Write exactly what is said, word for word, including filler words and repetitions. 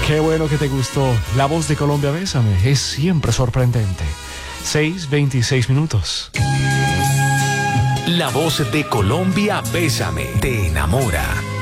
Qué bueno que te gustó. La voz de Colombia, Bésame, es siempre sorprendente. seis veintiséis minutos. La voz de Colombia, Bésame, te enamora.